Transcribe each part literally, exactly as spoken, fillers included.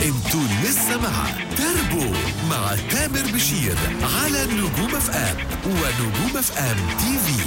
انتوا لسه مع تربو مع تامر بشير على نجوم اف ام ونجوم اف ام تي في.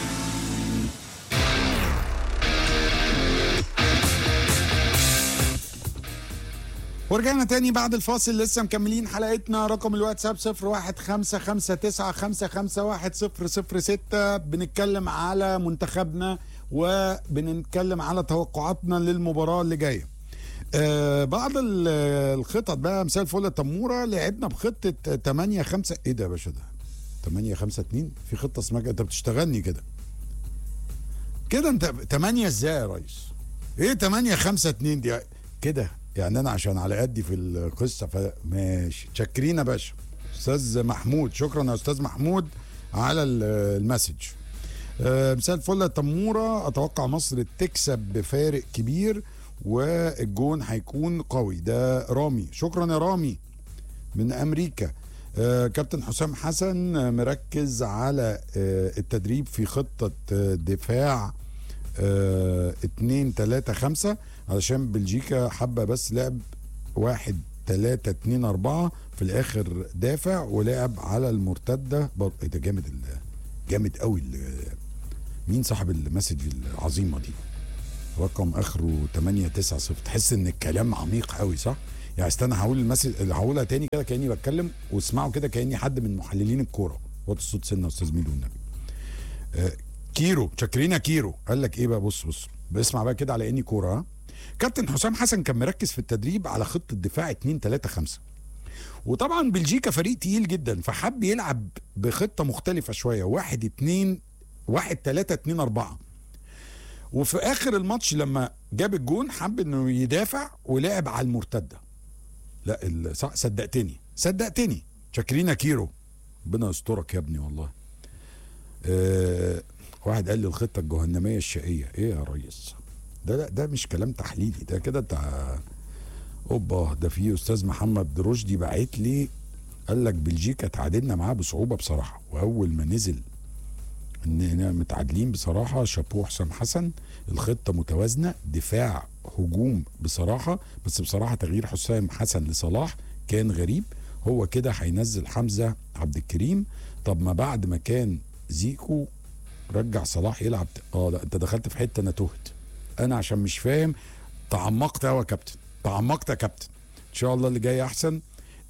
ورجعنا تاني بعد الفاصل، لسه مكملين حلقتنا. رقم الواتساب صفر واحد خمسة خمسة تسعة خمسة خمسة واحد صفر صفر ستة. بنتكلم على منتخبنا وبنتكلم على توقعاتنا للمباراة اللي جاية. آه بعض الخطط بقى، مساء الفل يا تمورة. لعبنا بخطة تمانية خمسة. ايه ده يا باشا؟ ده تمانية خمسة اتنين. في خطة اسمها انت بتشتغلني كده كده انت تمانية ازاي يا ريس؟ ايه تمانية خمسة اتنين دي كده؟ يعني انا عشان على قدي في القصه فماشي. تشكرين يا باشا. استاذ محمود، شكرا يا استاذ محمود على المسج. أه مساء الفل يا تموره. اتوقع مصر تكسب بفارق كبير والجون هيكون قوي. ده رامي، شكرا يا رامي من امريكا. أه كابتن حسام حسن مركز على أه التدريب في خطه دفاع أه اتنين تلاتة خمسة علشان بلجيكا حبة بس لعب واحد تلاتة اتنين اربعة في الاخر دافع ولعب على المرتدة. ايه ده جامد، جامد قوي. مين صاحب المسج العظيمة دي؟ رقم اخره تمانية تسعة صفر. تحس ان الكلام عميق قوي، صح؟ يعني استنى هقول المسج، هقولها تاني كده كاني بتكلم، واسمعوا كده كاني حد من محللين الكوره. وطي الصوت سنه استاذ ميدو والنبي. آه كيرو، شاكرين كيرو. قال لك ايه بقى؟ بص بص بسمع بقى كده على اني كوره. ها كابتن حسام حسن كان مركز في التدريب على خطه دفاع اتنين تلاتة خمسة، وطبعا بلجيكا فريق تقيل جدا فحب يلعب بخطه مختلفه شويه، واحد اتنين واحد تلاتة اتنين اربعة. وفي اخر الماتش لما جاب الجون حب انه يدافع ولعب على المرتده. لا صح، صدقتني صدقتني. شاكرين كيرو، ربنا يسترك يا ابني والله. أه واحد قال لي الخطه الجهنميه الشقيه. ايه يا ريس؟ ده لا ده مش كلام تحليلي، ده كده بتاع اوبا. ده في استاذ محمد رشدي باعت لي قال لك بلجيكا تعادلنا معاه بصعوبه بصراحه، واول ما نزل اننا متعادلين بصراحه. شابوه حسام حسن. الخطه متوازنه، دفاع هجوم بصراحه، بس بصراحه تغيير حسام حسن لصلاح كان غريب. هو كده هينزل حمزه عبد الكريم. طب ما بعد ما كان زيكو رجع صلاح يلعب. اه لا انت دخلت في حته انا تهت. انا عشان مش فاهم. تعمقت قوي يا كابتن، تعمقت يا كابتن. ان شاء الله اللي جاي احسن.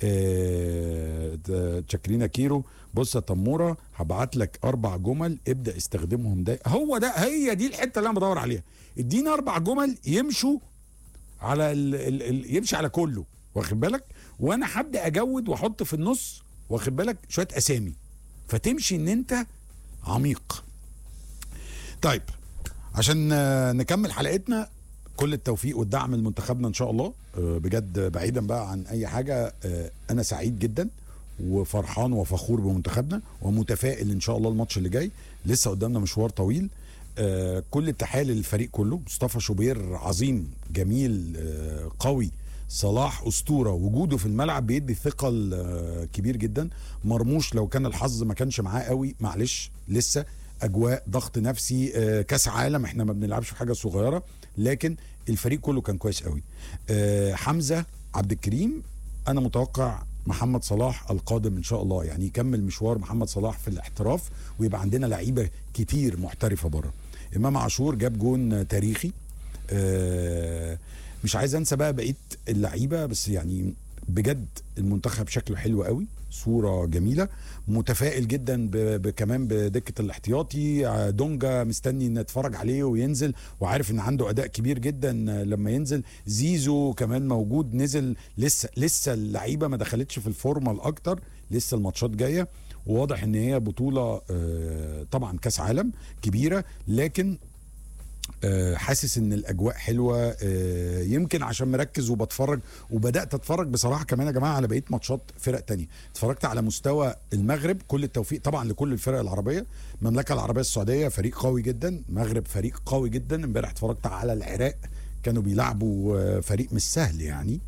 آه تشكرينا كيرو. بص يا تموره، هبعت لك اربع جمل ابدا استخدمهم. ده هو ده، هي دي الحته اللي انا بدور عليها. اديني اربع جمل يمشوا على ال ال ال يمشي على كله، واخد بالك؟ وانا هبدا اجود واحط في النص، واخد بالك، شويه اسامي فتمشي ان انت عميق. طيب عشان نكمل حلقتنا، كل التوفيق والدعم لمنتخبنا ان شاء الله. بجد بعيدا بقى عن اي حاجه، انا سعيد جدا وفرحان وفخور بمنتخبنا ومتفائل ان شاء الله. الماتش اللي جاي لسه قدامنا مشوار طويل. كل التحيه للفريق كله. مصطفى شوبير عظيم، جميل، قوي. صلاح اسطوره، وجوده في الملعب بيدي ثقل كبير جدا. مرموش لو كان الحظ ما كانش معاه قوي، معلش لسه اجواء ضغط نفسي، آه كاس عالم، احنا ما بنلعبش في حاجه صغيره، لكن الفريق كله كان كويس قوي. آه حمزه عبد الكريم. انا متوقع محمد صلاح القادم ان شاء الله، يعني يكمل مشوار محمد صلاح في الاحتراف ويبقى عندنا لعيبه كتير محترفه بره. امام عاشور جاب جون تاريخي. آه مش عايز انسى بقى بقيه اللعيبه، بس يعني بجد المنتخب شكله حلو قوي، صوره جميله. متفائل جدا كمان بدكه الاحتياطي. دونجا مستني ان اتفرج عليه وينزل، وعارف ان عنده اداء كبير جدا لما ينزل. زيزو كمان موجود، نزل لسه لسه اللعيبه ما دخلتش في الفورمه الاكتر، لسه الماتشات جايه. وواضح ان هي بطوله طبعا كاس عالم كبيره، لكن حاسس ان الاجواء حلوه. يمكن عشان مركز وبتفرج، وبدات اتفرج بصراحه كمان يا جماعه على بقيه ماتشات فرق تانية. اتفرجت على مستوى المغرب، كل التوفيق طبعا لكل الفرق العربيه. المملكه العربيه السعوديه فريق قوي جدا، المغرب فريق قوي جدا. امبارح اتفرجت على العراق، كانوا بيلعبوا فريق مش سهل يعني.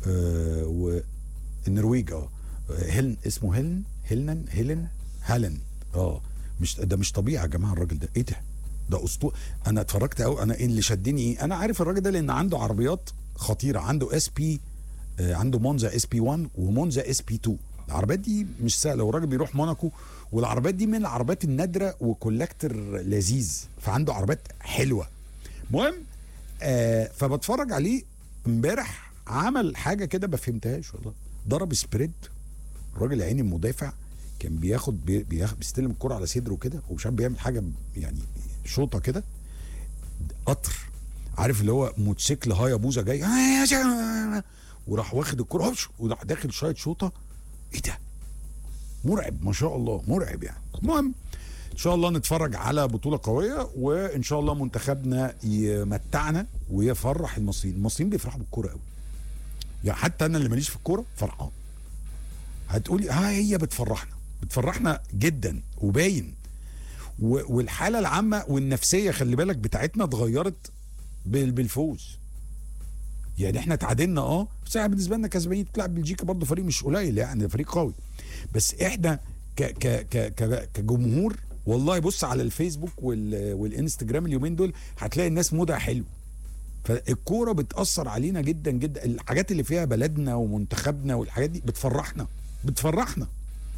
والنرويج اه هيلن، اسمه هيلن هيلن هيلن هالن. اه مش ده مش طبيعي يا جماعه الراجل ده. ايه ده؟ ده اسطوره. انا اتفرجت قوي. انا اللي شدني ايه؟ انا عارف الراجل ده لان عنده عربيات خطيره، عنده اس بي آه عنده مونزا اس بي واحد ومونزا اس بي اتنين. العربيات دي مش سهله، والراجل بيروح موناكو، والعربيات دي من العربيات النادره وكولكتر لذيذ، فعنده عربيات حلوه. المهم آه فبتفرج عليه امبارح، عمل حاجه كده ما فهمتهاش والله. ضرب سبريد، الراجل عيني المدافع كان بياخد بي- بياخد بيستلم الكرة على صدره كده، ومش عارف بيعمل حاجه يعني شوطه كده، قطر، عارف اللي هو موتوسيكل هاي بوزه جاي، وراح واخد الكرة هوش، وراح داخل شايط شوطه. ايه ده؟ مرعب ما شاء الله، مرعب يعني. المهم ان شاء الله نتفرج على بطوله قويه، وان شاء الله منتخبنا يمتعنا ويفرح المصريين. المصريين بيفرحوا بالكوره قوي يعني، حتى انا اللي ماليش في الكوره فرحان. هتقولي ها هي بتفرحنا، بتفرحنا جدا وباين، والحاله العامه والنفسيه خلي بالك بتاعتنا اتغيرت بالفوز. يعني احنا تعادلنا اه بس احنا بالنسبه لنا كسبانين. تلعب بلجيكا برضه فريق مش قليل يعني، فريق قوي، بس احنا ك ك ك ك كجمهور والله بص على الفيسبوك وال والانستجرام اليومين دول هتلاقي الناس مودها حلو. فالكوره بتاثر علينا جدا جدا، الحاجات اللي فيها بلدنا ومنتخبنا والحاجات دي بتفرحنا بتفرحنا.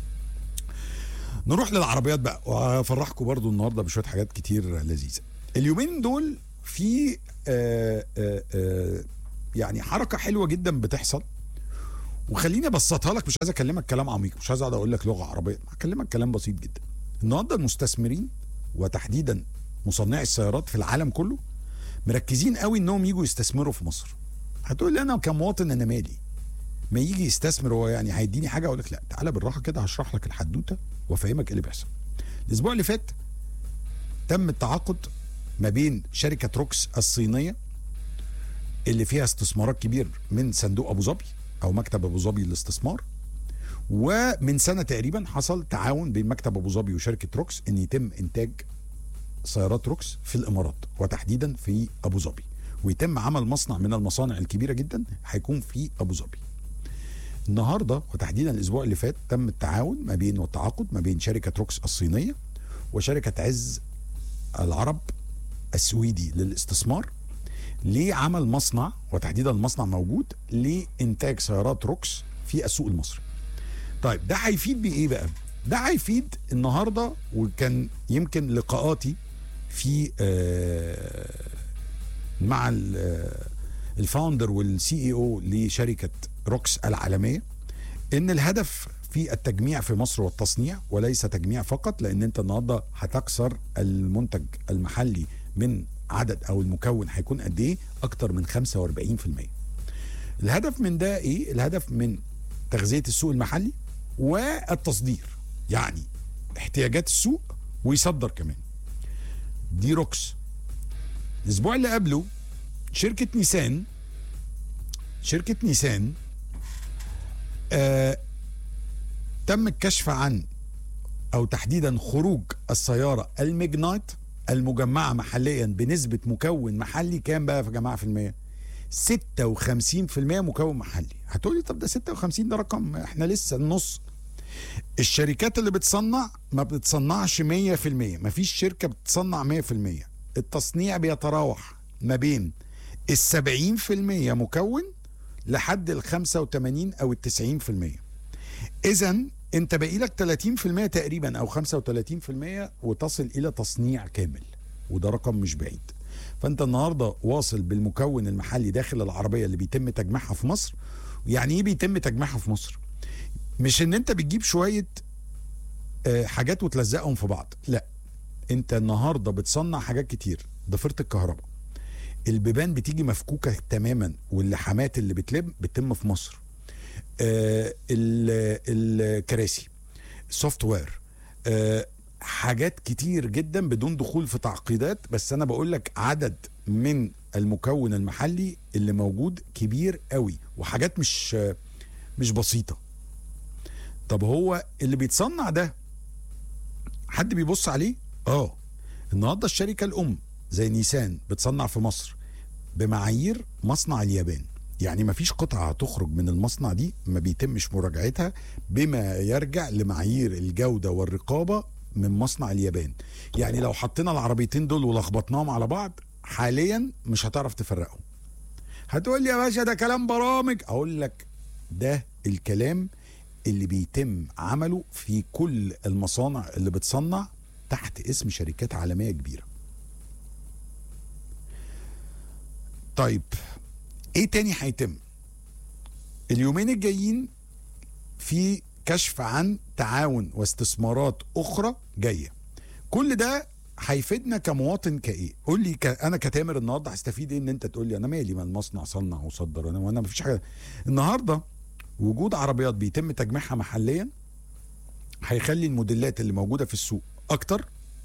نروح للعربيات بقى، وهفرحكم برضو النهارده بشويه حاجات كتير لذيذه. اليومين دول في آآ آآ يعني حركه حلوه جدا بتحصل، وخليني ابسطها لك، مش عايز اكلمك كلام عميق، مش عايز اقعد اقول لك لغه عربيه، هكلمك كلام بسيط جدا. النهارده المستثمرين وتحديدا مصنعي السيارات في العالم كله مركزين قوي انهم يجوا يستثمروا في مصر. هتقول لي انا كمواطن انا مالي، ما يجي يستثمر هو يعني هيديني حاجه؟ اقول لك لا، تعالى بالراحه كده هشرح لك الحدوته وافهمك ايه اللي بيحصل. الاسبوع اللي فات تم التعاقد ما بين شركه روكس الصينيه اللي فيها استثمارات كبير من صندوق ابو ظبي او مكتب ابو ظبي للاستثمار، ومن سنه تقريبا حصل تعاون بين مكتب ابو ظبي وشركه روكس ان يتم انتاج سيارات روكس في الامارات وتحديدا في ابو ظبي، ويتم عمل مصنع من المصانع الكبيره جدا هيكون في ابو ظبي. النهارده وتحديدا الاسبوع اللي فات تم التعاون ما بين والتعاقد ما بين شركه روكس الصينيه وشركه عز العرب السويدي للاستثمار لعمل مصنع، وتحديدا المصنع موجود لانتاج سيارات روكس في السوق المصري. طيب ده هيفيد بايه بقى؟ ده هيفيد النهارده، وكان يمكن لقاءاتي في آه مع الفاوندر والسي اي او لشركه روكس العالميه، ان الهدف في التجميع في مصر والتصنيع وليس تجميع فقط، لان انت النهارده هتكسر المنتج المحلي من عدد او المكون هيكون قد ايه؟ اكتر من خمسة وأربعين بالمية. الهدف من ده ايه؟ الهدف من تغذيه السوق المحلي والتصدير، يعني احتياجات السوق ويصدر كمان. دي روكس. الاسبوع اللي قبله شركه نيسان شركه نيسان آه تم الكشف عن او تحديدا خروج السياره الميجنايت المجمعه محليا بنسبه مكون محلي كام بقى يا جماعه في المية؟ ستة وخمسين بالمية مكون محلي. هتقولي طب ده ستة وخمسين ده رقم، احنا لسه النص. الشركات اللي بتصنع ما بتصنعش مية في المية، مفيش شركه بتصنع مية في المية. التصنيع بيتراوح ما بين السبعين في المية مكون لحد الخمسة وتمانين او التسعين في المية. اذا انت باقي لك تلاتين في المية تقريبا او خمسة وتلاتين في المية وتصل الى تصنيع كامل، وده رقم مش بعيد. فانت النهارده واصل بالمكون المحلي داخل العربيه اللي بيتم تجميعها في مصر. يعني ايه بيتم تجميعها في مصر؟ مش ان انت بتجيب شويه حاجات وتلزقهم في بعض، لا، انت النهارده بتصنع حاجات كتير. ضفيره الكهرباء، البيبان بتيجي مفكوكه تماما، واللحامات اللي بتلم بتتم في مصر. آه الكراسي، السوفت وير، آه حاجات كتير جدا بدون دخول في تعقيدات، بس انا بقول لك عدد من المكون المحلي اللي موجود كبير قوي، وحاجات مش آه مش بسيطه. طب هو اللي بيتصنع ده حد بيبص عليه؟ اه النهارده الشركه الام زي نيسان بتصنع في مصر بمعايير مصنع اليابان، يعني ما فيش قطعه هتخرج من المصنع دي ما بيتمش مراجعتها بما يرجع لمعايير الجوده والرقابه من مصنع اليابان. يعني لو حطينا العربيتين دول ولخبطناهم على بعض حاليا مش هتعرف تفرقهم. هتقول لي يا باشا ده كلام برامج، اقول لك ده الكلام اللي بيتم عمله في كل المصانع اللي بتصنع تحت اسم شركات عالمية كبيرة. طيب ايه تاني هيتم؟ اليومين الجايين في كشف عن تعاون واستثمارات اخرى جايه. كل ده هيفيدنا كمواطن كايه؟ قول لي ك... انا كتامر النهارده هستفيد ايه ان انت تقول لي انا مالي ما المصنع صنع وصدر، انا وانا مفيش حاجه. النهارده وجود عربيات بيتم تجميعها محليا هيخلي الموديلات اللي موجوده في السوق اكتر،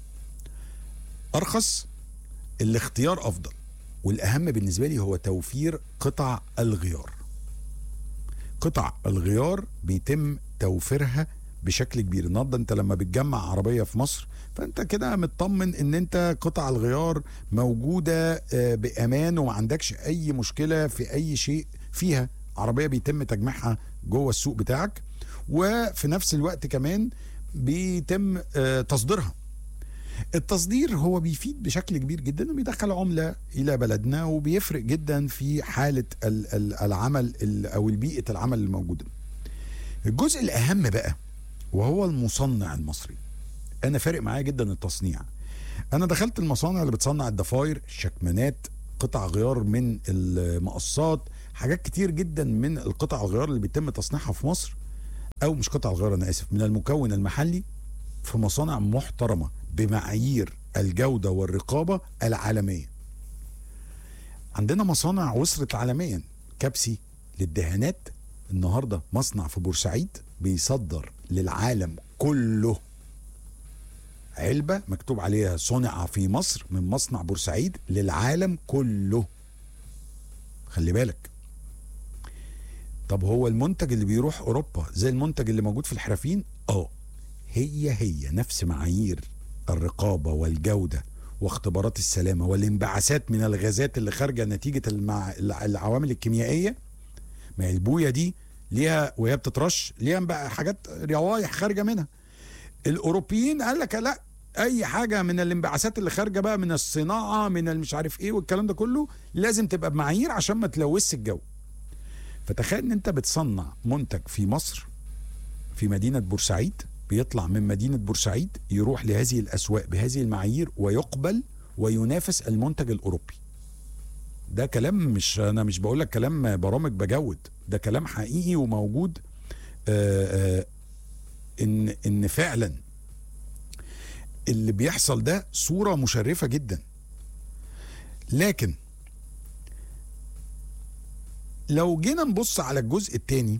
ارخص، الاختيار افضل، والاهم بالنسبه لي هو توفير قطع الغيار. قطع الغيار بيتم توفيرها بشكل كبير. النهارده انت لما بتجمع عربيه في مصر فانت كده مطمن ان انت قطع الغيار موجوده بامان وما عندكش اي مشكله في اي شيء فيها. عربيه بيتم تجميعها جوه السوق بتاعك، وفي نفس الوقت كمان بيتم تصديرها. التصدير هو بيفيد بشكل كبير جدا وبيدخل عملة إلى بلدنا وبيفرق جدا في حالة العمل أو البيئة العمل الموجودة. الجزء الأهم بقى وهو المصنع المصري. أنا فارق معايا جدا التصنيع. أنا دخلت المصانع اللي بتصنع الضفاير، الشكمانات، قطع غيار من المقصات، حاجات كتير جدا من القطع الغيار اللي بيتم تصنيعها في مصر، أو مش قطع الغيار أنا آسف، من المكون المحلي في مصانع محترمة بمعايير الجودة والرقابة العالمية. عندنا مصانع وصلت عالميا. كبسي للدهانات النهاردة مصنع في بورسعيد بيصدر للعالم كله علبة مكتوب عليها صنع في مصر من مصنع بورسعيد للعالم كله. خلي بالك. طب هو المنتج اللي بيروح أوروبا زي المنتج اللي موجود في الحرفين؟ اه هي هي نفس معايير الرقابة والجودة واختبارات السلامة والانبعاثات من الغازات اللي خارجة نتيجة المع... العوامل الكيميائية. ما البوية دي ليها وهي بتترش ليها بقى حاجات روايح خارجة منها. الأوروبيين قال لك لا، أي حاجة من الانبعاثات اللي خارجة بقى من الصناعة من المش عارف إيه والكلام ده كله لازم تبقى بمعايير عشان ما تلوثش الجو. فتخيل إن أنت بتصنع منتج في مصر في مدينة بورسعيد، بيطلع من مدينة بورسعيد يروح لهذه الأسواق بهذه المعايير ويقبل وينافس المنتج الأوروبي. ده كلام مش أنا مش بقول لك كلام برامج بجود، ده كلام حقيقي وموجود. آآ آآ إن إن فعلا اللي بيحصل ده صورة مشرفة جدا. لكن لو جينا نبص على الجزء الثاني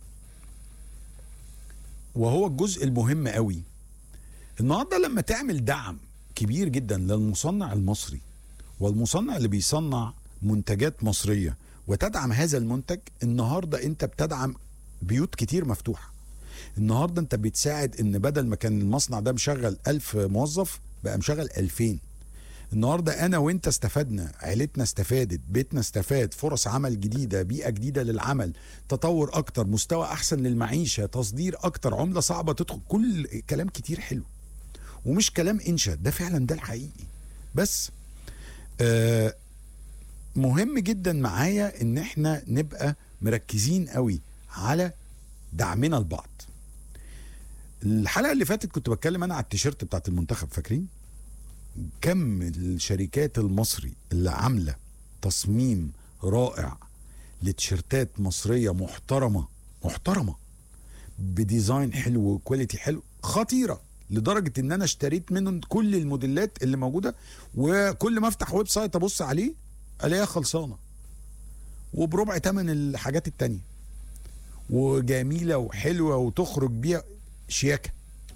وهو الجزء المهم قوي، النهارده لما تعمل دعم كبير جدا للمصنع المصري والمصنع اللي بيصنع منتجات مصرية وتدعم هذا المنتج، النهارده انت بتدعم بيوت كتير مفتوحة. النهارده انت بتساعد ان بدل ما كان المصنع ده مشغل ألف موظف بقى مشغل ألفين. النهارده انا وانت استفدنا، عيلتنا استفادت، بيتنا استفاد، فرص عمل جديده، بيئه جديده للعمل، تطور اكتر، مستوى احسن للمعيشه، تصدير اكتر، عمله صعبه تدخل، كل كلام كتير حلو ومش كلام انشا، ده فعلا ده الحقيقي. بس آه مهم جدا معايا ان احنا نبقى مركزين قوي على دعمنا لبعض. الحلقه اللي فاتت كنت بتكلم انا على التيشيرت بتاعت المنتخب، فاكرين؟ كم الشركات المصري اللي عامله تصميم رائع لتيشيرتات مصريه محترمه محترمه بديزاين حلو وكواليتي حلو خطيره، لدرجه ان انا اشتريت منهم كل الموديلات اللي موجوده، وكل ما افتح ويب سايت ابص عليه الاقيها خلصانه وبربع ثمن الحاجات التانية وجميله وحلوه وتخرج بيها شياكه.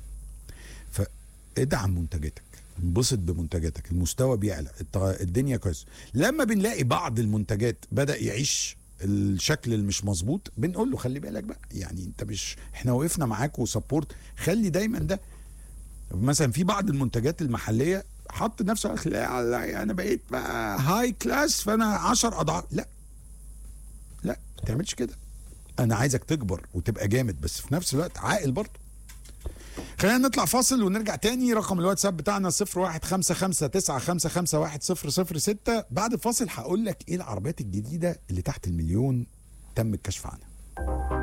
فادعم منتجاتك، انبسط بمنتجاتك، المستوى بيعلى، الدنيا كويسه. لما بنلاقي بعض المنتجات بدأ يعيش الشكل اللي مش مظبوط بنقول له خلي بالك بقى، يعني انت مش احنا وقفنا معاك وسبورت، خلي دايما ده. مثلا في بعض المنتجات المحليه حط نفسه لا انا بقيت بقى هاي كلاس فانا عشر اضعاف، لا لا ما تعملش كده. انا عايزك تكبر وتبقى جامد بس في نفس الوقت عاقل برضه. خلينا نطلع فاصل ونرجع تاني. رقم الواتساب بتاعنا صفر واحد خمسة خمسة تسعة خمسة خمسة واحد صفر صفر ستة. بعد الفاصل هقول لك ايه العربيات الجديدة اللي تحت المليون تم الكشف عنها.